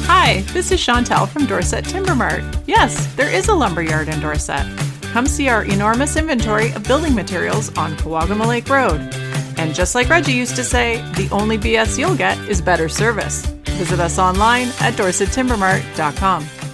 Hi, this is Chantel from Dorset Timber Mart. Yes, there is a lumberyard in Dorset. Come see our enormous inventory of building materials on Kawagama Lake Road. And just like Reggie used to say, the only BS you'll get is better service. Visit us online at dorsettimbermart.com.